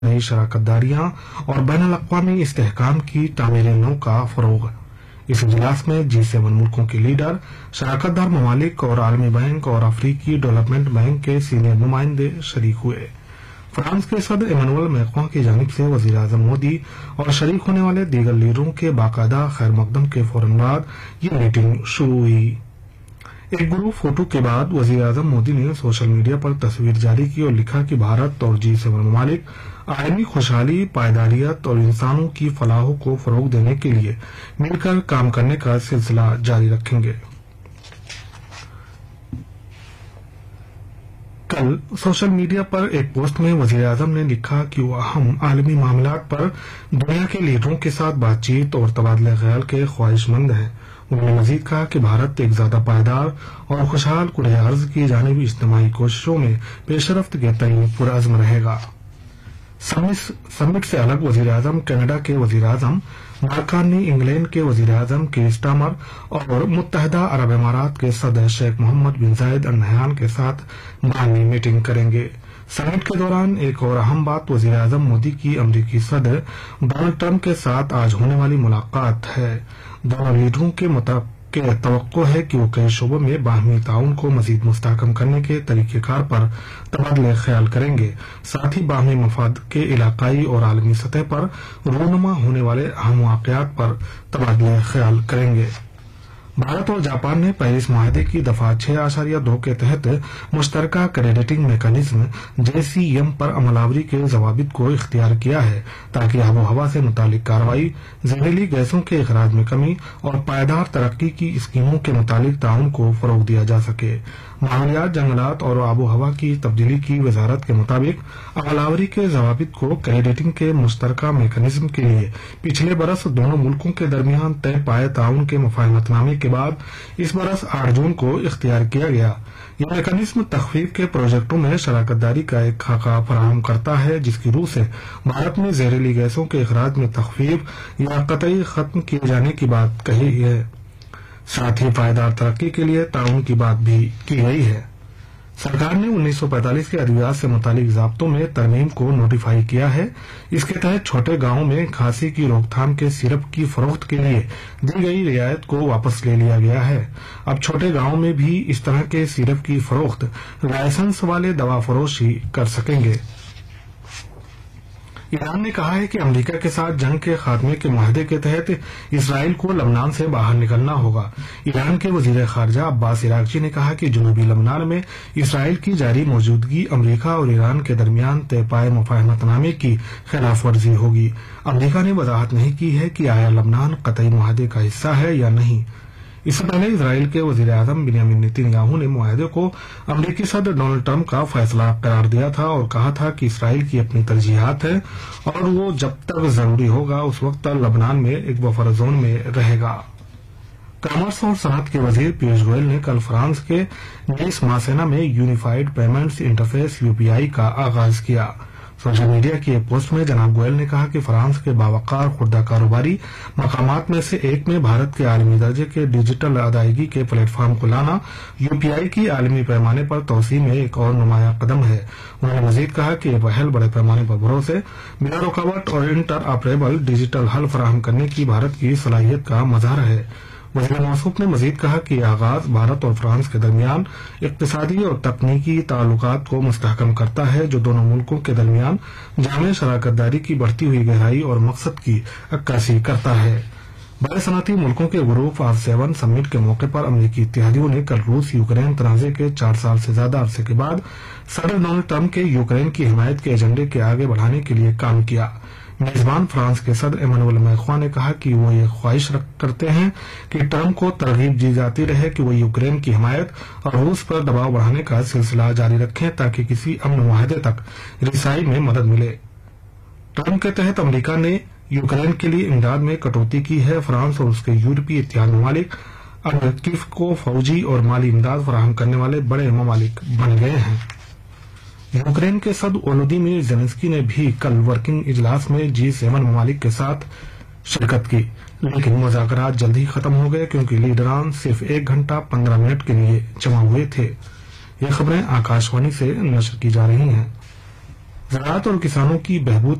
نئی شراکت داریاں اور بین الاقوامی استحکام کی تعمیر نو کا فروغ۔ اس اجلاس میں G7 ملکوں کے لیڈر، شراکت دار ممالک اور عالمی بینک اور افریقی ڈیولپمنٹ بینک کے سینئر نمائندے شریک ہوئے۔ فرانس کے صدر ایمانوئل میکروں کی جانب سے وزیر اعظم مودی اور شریک ہونے والے دیگر لیڈروں کے باقاعدہ خیر مقدم کے فوراً بعد یہ میٹنگ شروع ہوئی۔ ایک گروپ فوٹو کے بعد وزیر اعظم مودی نے سوشل میڈیا پر تصویر جاری کی اور لکھا کہ بھارت اور G7 ممالک عالمی خوشحالی، پائیداریت اور انسانوں کی فلاح کو فروغ دینے کے لیے مل کر کام کرنے کا سلسلہ جاری رکھیں گے۔ کل سوشل میڈیا پر ایک پوسٹ میں وزیر اعظم نے لکھا کہ وہ اہم عالمی معاملات پر دنیا کے لیڈروں کے ساتھ بات چیت اور تبادلہ خیال کے خواہش مند ہیں۔ انہوں نے مزید کہا کہ بھارت ایک زیادہ پائیدار اور خوشحال کرۂ ارض کی جانب اجتماعی کوششوں میں پیش رفت کے تئیں پرعزم رہے گا۔ سمٹ سے الگ وزیر اعظم کینیڈا کے وزیر اعظم مارک کارنی، انگلینڈ کے وزیر اعظم کیر سٹارمر اور متحدہ عرب امارات کے صدر شیخ محمد بن زاید ال نہیان کے ساتھ باہمی میٹنگ کریں گے۔ سمٹ کے دوران ایک اور اہم بات وزیر اعظم مودی کی امریکی صدر ڈونلڈ ٹرمپ کے ساتھ آج ہونے والی ملاقات ہے۔ دونوں لیڈروں کے توقع ہے کہ وہ کئی شعبوں میں باہمی تعاون کو مزید مستحکم کرنے کے طریقہ کار پر تبادلہ خیال کریں گے، ساتھ ہی باہمی مفاد کے علاقائی اور عالمی سطح پر رونما ہونے والے اہم واقعات پر تبادلہ خیال کریں گے۔ بھارت اور جاپان نے پیرس معاہدے کی دفعہ 6.2 کے تحت مشترکہ کریڈٹنگ میکانزم JCM پر عمل آوری کے ضوابط کو اختیار کیا ہے تاکہ آب و ہوا سے متعلق کارروائی، زہریلی گیسوں کے اخراج میں کمی اور پائیدار ترقی کی اسکیموں کے متعلق تعاون کو فروغ دیا جا سکے۔ ماحولیات، جنگلات اور آب و ہوا کی تبدیلی کی وزارت کے مطابق عمل آوری کے ضوابط کو کریڈٹنگ کے مشترکہ میکانزم کے لیے پچھلے برس دونوں ملکوں کے درمیان طے پائے تعاون کے مفاہمت نامے کے بعد اس برس 8 جون کو اختیار کیا گیا۔ یہ میکانزم تخفیف کے پروجیکٹوں میں شراکت داری کا ایک خاکہ فراہم کرتا ہے جس کی روح سے بھارت نے زہریلی گیسوں کے اخراج میں تخفیف یا قطعی ختم کیے جانے کی بات کہی ہے، ساتھ ہی پائیدار ترقی کے لیے تعاون کی بات بھی کی گئی ہے۔ سرکار نے 1945 کے ادویات سے متعلق ضابطوں میں ترمیم کو نوٹیفائی کیا ہے۔ اس کے تحت چھوٹے گاؤں میں کھانسی کی روک تھام کے سیرپ کی فروخت کے لیے دی گئی رعایت کو واپس لے لیا گیا ہے۔ اب چھوٹے گاؤں میں بھی اس طرح کے سیرپ کی فروخت لائسنس والے دوا فروش ہی کر سکیں گے۔ ایران نے کہا ہے کہ امریکہ کے ساتھ جنگ کے خاتمے کے معاہدے کے تحت اسرائیل کو لبنان سے باہر نکلنا ہوگا۔ ایران کے وزیر خارجہ عباس عراقچی نے کہا کہ جنوبی لبنان میں اسرائیل کی جاری موجودگی امریکہ اور ایران کے درمیان طے پائے مفاہمت نامے کی خلاف ورزی ہوگی۔ امریکہ نے وضاحت نہیں کی ہے کہ آیا لبنان قطعی معاہدے کا حصہ ہے یا نہیں۔ اس سے پہلے اسرائیل کے وزیر اعظم بنیامین نیتن یاہو نے معاہدے کو امریکی صدر ڈونلڈ ٹرمپ کا فیصلہ قرار دیا تھا اور کہا تھا کہ اسرائیل کی اپنی ترجیحات ہیں اور وہ جب تک ضروری ہوگا اس وقت تک لبنان میں ایک بفر زون میں رہے گا۔ کامرس اور صنعت کے وزیر پیوش گوئل نے کل فرانس کے نیس ماسینا میں یونیفائیڈ پیمنٹس انٹرفیس UPI کا آغاز کیا۔ سوشل میڈیا کی ایک پوسٹ میں جناب گوئل نے کہا کہ فرانس کے باوقار خوردہ کاروباری مقامات میں سے ایک میں بھارت کے عالمی درجے کے ڈیجیٹل ادائیگی کے پلیٹ فارم کو لانا UPI کی عالمی پیمانے پر توسیع میں ایک اور نمایاں قدم ہے۔ انہوں نے مزید کہا کہ یہ پہل بڑے پیمانے پر بھروسے، بلا رکاوٹ اور انٹر آپریبل ڈیجیٹل حل فراہم کرنے کی بھارت کی صلاحیت کا مظہر ہے۔ وزیر موصوف نے مزید کہا کہ یہ آغاز بھارت اور فرانس کے درمیان اقتصادی اور تکنیکی تعلقات کو مستحکم کرتا ہے جو دونوں ملکوں کے درمیان جامع شراکت داری کی بڑھتی ہوئی گہرائی اور مقصد کی عکاسی کرتا ہے۔ بڑے صنعتی ملکوں کے گروپ آف 7 سمٹ کے موقع پر امریکی اتحادیوں نے کل روس یوکرین تنازع کے 4 سال سے زیادہ عرصے کے بعد صدر ڈونلڈ ٹرمپ کے یوکرین کی حمایت کے ایجنڈے کے آگے بڑھانے کے لیے کام کیا۔ میزبان فرانس کے صدر ایمانوئل میکروں نے کہا کہ وہ یہ خواہش کرتے ہیں کہ ٹرمپ کو ترغیب دی جاتی رہے کہ وہ یوکرین کی حمایت اور روس پر دباؤ بڑھانے کا سلسلہ جاری رکھیں تاکہ کسی امن معاہدے تک رسائی میں مدد ملے۔ ٹرمپ کے تحت امریکہ نے یوکرین کے لیے امداد میں کٹوتی کی ہے۔ فرانس اور اس کے یورپی اتحاد ممالک اب کیف کو فوجی اور مالی امداد فراہم کرنے والے بڑے ممالک بن گئے ہیں۔ یوکرین کے صدر ولودیمیر زیلنسکی نے بھی کل ورکنگ اجلاس میں G7 ممالک کے ساتھ شرکت کی، لیکن مذاکرات جلد ہی ختم ہو گئے کیونکہ لیڈران صرف 1 گھنٹہ 15 منٹ کے لیے جمع ہوئے تھے۔ یہ خبریں آکاشوانی سے نشر کی جا رہی ہیں۔ ज़राअत और किसानों की बहबूद